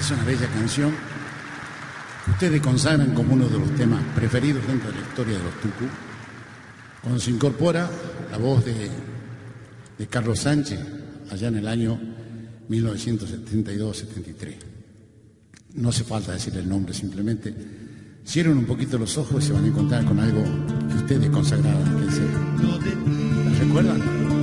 Es una bella canción que ustedes consagran como uno de los temas preferidos dentro de la historia de los Tucu, cuando se incorpora la voz de Carlos Sánchez allá en el año 1972-73. No hace falta decir el nombre, simplemente cierren un poquito los ojos y se van a encontrar con algo que ustedes consagraban. ¿La recuerdan?